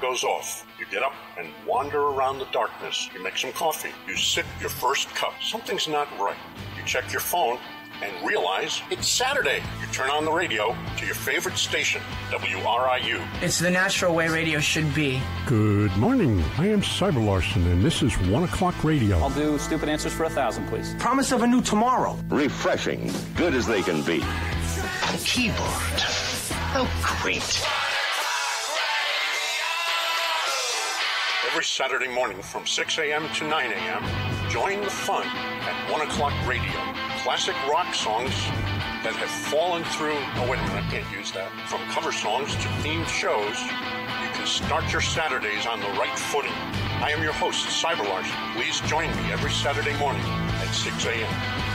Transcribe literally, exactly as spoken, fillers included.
goes off. You get up and wander around the darkness. You make some coffee. You sip your first cup. Something's not right. You check your phone and realize it's Saturday. You turn on the radio to your favorite station, W R I U. It's the natural way radio should be. Good morning. I am Cyber Larson, and this is One O'Clock Radio. I'll do stupid answers for a thousand, please. Promise of a new tomorrow. Refreshing. Good as they can be. Keyboard. Oh, great. Every Saturday morning from six a.m. to nine a.m., join the fun at One O'Clock Radio. Classic rock songs that have fallen through... Oh, wait a minute, I can't use that. From cover songs to themed shows, you can start your Saturdays on the right footing. I am your host, Cyber Larson. Please join me every Saturday morning at six a.m.